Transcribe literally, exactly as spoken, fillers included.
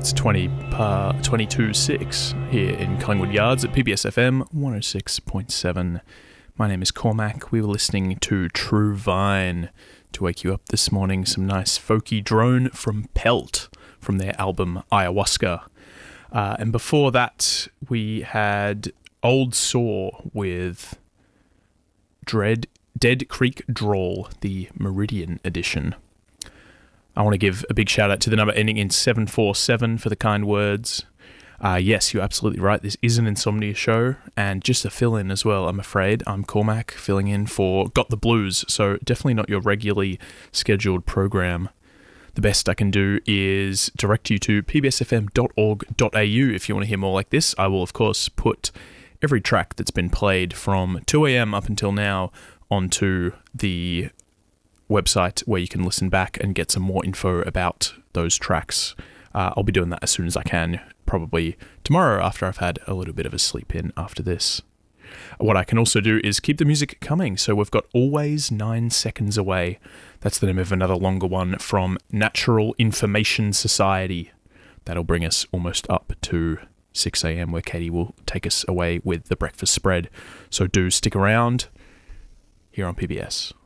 It's twenty par twenty-two six here in Collingwood Yards at P B S F M one oh six point seven. My name is Cormac. We were listening to True Vine to wake you up this morning. Some nice folky drone from Pelt from their album Ayahuasca. Uh, and before that, we had Old Saw with Dread Dead Creek Drawl, the Meridian edition. I want to give a big shout out to the number ending in seven four seven for the kind words. Uh, yes, you're absolutely right. This is an insomnia show, and just a fill-in as well, I'm afraid. I'm Cormac, filling in for Got the Blues, so definitely not your regularly scheduled program. The best I can do is direct you to p b s f m dot org dot a u if you want to hear more like this. I will, of course, put every track that's been played from two a.m. up until now onto the website where you can listen back and get some more info about those tracks. Uh, I'll be doing that as soon as I can, probably tomorrow after I've had a little bit of a sleep in after this. What I can also do is keep the music coming, so we've got Always Nine Seconds Away. That's the name of another longer one from Natural Information Society. That'll bring us almost up to six a.m. where Katie will take us away with the breakfast spread. So do stick around here on P B S.